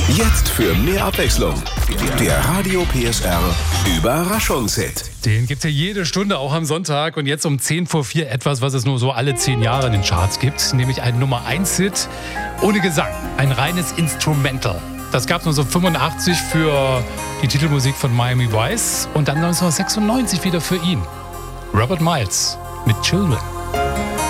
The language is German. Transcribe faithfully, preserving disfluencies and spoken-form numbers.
Jetzt für mehr Abwechslung. Der Radio P S R Überraschungshit. Den gibt's ja jede Stunde, auch am Sonntag. Und jetzt um zehn vor vier etwas, was es nur so alle zehn Jahre in den Charts gibt. Nämlich ein Nummer eins Hit ohne Gesang. Ein reines Instrumental. Das gab's neunzehnhundertfünfundachtzig für die Titelmusik von Miami Vice. Und dann neunzehnhundertsechsundneunzig wieder für ihn. Robert Miles mit Children.